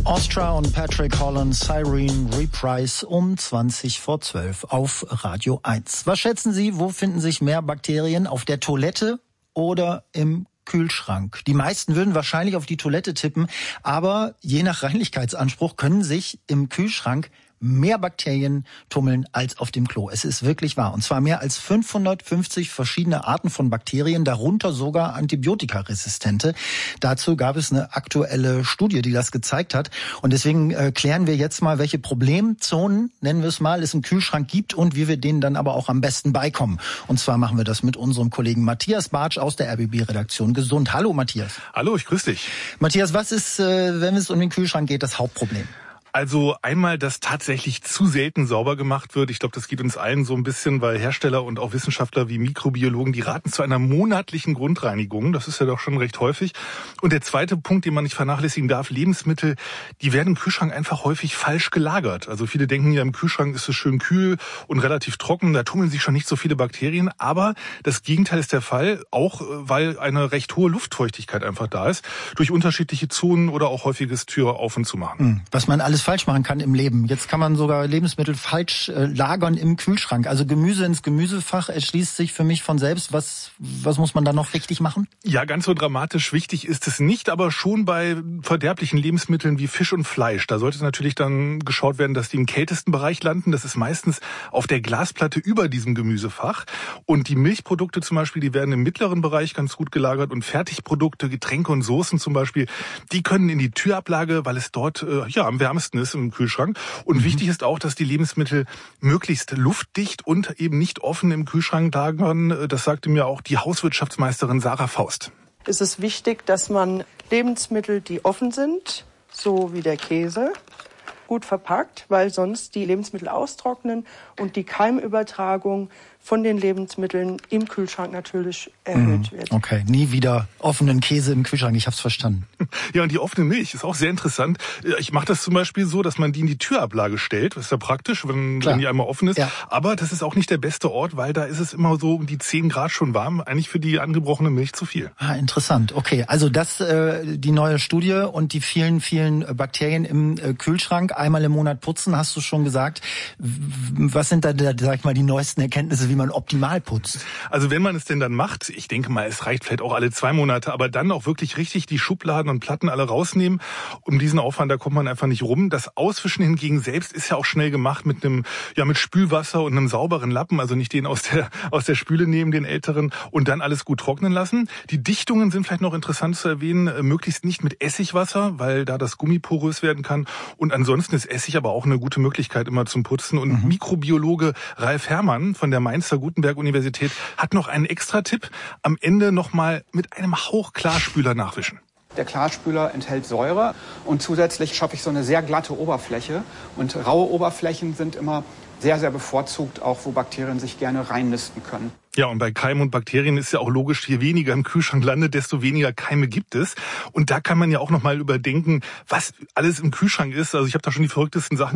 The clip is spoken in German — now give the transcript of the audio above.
Ostra und Patrick Holland, Cyrene Reprise um 11:20 auf Radio 1. Was schätzen Sie, wo finden sich mehr Bakterien? Auf der Toilette oder im Kühlschrank? Die meisten würden wahrscheinlich auf die Toilette tippen, aber je nach Reinlichkeitsanspruch können sich im Kühlschrank mehr Bakterien tummeln als auf dem Klo. Es ist wirklich wahr. Und zwar mehr als 550 verschiedene Arten von Bakterien, darunter sogar antibiotikaresistente. Dazu gab es eine aktuelle Studie, die das gezeigt hat. Und deswegen klären wir jetzt mal, welche Problemzonen, nennen wir es mal, es im Kühlschrank gibt und wie wir denen dann aber auch am besten beikommen. Und zwar machen wir das mit unserem Kollegen Matthias Bartsch aus der RBB-Redaktion Gesund. Hallo Matthias. Hallo, ich grüße dich. Matthias, was ist, wenn es um den Kühlschrank geht, das Hauptproblem? Also einmal, dass tatsächlich zu selten sauber gemacht wird. Ich glaube, das geht uns allen so ein bisschen, weil Hersteller und auch Wissenschaftler wie Mikrobiologen, die raten zu einer monatlichen Grundreinigung. Das ist ja doch schon recht häufig. Und der zweite Punkt, den man nicht vernachlässigen darf, Lebensmittel, die werden im Kühlschrank einfach häufig falsch gelagert. Also viele denken ja, im Kühlschrank ist es schön kühl und relativ trocken. Da tummeln sich schon nicht so viele Bakterien. Aber das Gegenteil ist der Fall, auch weil eine recht hohe Luftfeuchtigkeit einfach da ist, durch unterschiedliche Zonen oder auch häufiges Tür auf und zu machen. Was man alles falsch machen kann im Leben. Jetzt kann man sogar Lebensmittel falsch lagern im Kühlschrank. Also Gemüse ins Gemüsefach erschließt sich für mich von selbst. Was muss man da noch richtig machen? Ja, ganz so dramatisch wichtig ist es nicht, aber schon bei verderblichen Lebensmitteln wie Fisch und Fleisch. Da sollte natürlich dann geschaut werden, dass die im kältesten Bereich landen. Das ist meistens auf der Glasplatte über diesem Gemüsefach. Und die Milchprodukte zum Beispiel, die werden im mittleren Bereich ganz gut gelagert. Und Fertigprodukte, Getränke und Soßen zum Beispiel, die können in die Türablage, weil es dort am wärmsten ist im Kühlschrank. Und wichtig ist auch, dass die Lebensmittel möglichst luftdicht und eben nicht offen im Kühlschrank lagern. Das sagte mir auch die Hauswirtschaftsmeisterin Sarah Faust. Es ist wichtig, dass man Lebensmittel, die offen sind, so wie der Käse, gut verpackt, weil sonst die Lebensmittel austrocknen und die Keimübertragung von den Lebensmitteln im Kühlschrank natürlich erhöht wird. Okay, nie wieder offenen Käse im Kühlschrank, ich hab's verstanden. Ja, und die offene Milch ist auch sehr interessant. Ich mache das zum Beispiel so, dass man die in die Türablage stellt. Das ist ja praktisch, wenn die einmal offen ist. Ja. Aber das ist auch nicht der beste Ort, weil da ist es immer so um die 10 Grad schon warm. Eigentlich für die angebrochene Milch zu viel. Ah, interessant. Okay, also das die neue Studie und die vielen, vielen Bakterien im Kühlschrank. Einmal im Monat putzen, hast du schon gesagt. Was sind da, sag ich mal, die neuesten Erkenntnisse, wie man optimal putzt? Also wenn man es denn dann macht, ich denke mal, es reicht vielleicht auch alle 2 Monate, aber dann auch wirklich richtig die Schubladen und Platten alle rausnehmen. Um diesen Aufwand, da kommt man einfach nicht rum. Das Auswischen hingegen selbst ist ja auch schnell gemacht mit mit Spülwasser und einem sauberen Lappen, also nicht den aus der Spüle nehmen, den älteren, und dann alles gut trocknen lassen. Die Dichtungen sind vielleicht noch interessant zu erwähnen, möglichst nicht mit Essigwasser, weil da das Gummi porös werden kann. Und ansonsten ist Essig aber auch eine gute Möglichkeit immer zum Putzen. Und Mikrobiologe Ralf Herrmann von der Mainzer Gutenberg-Universität hat noch einen Extra-Tipp. Am Ende nochmal mit einem Hauch Klarspüler nachwischen. Der Klarspüler enthält Säure und zusätzlich schaffe ich so eine sehr glatte Oberfläche. Und raue Oberflächen sind immer sehr, sehr bevorzugt, auch wo Bakterien sich gerne reinnisten können. Ja, und bei Keimen und Bakterien ist ja auch logisch, je weniger im Kühlschrank landet, desto weniger Keime gibt es. Und da kann man ja auch noch mal überdenken, was alles im Kühlschrank ist. Also ich habe da schon die verrücktesten Sachen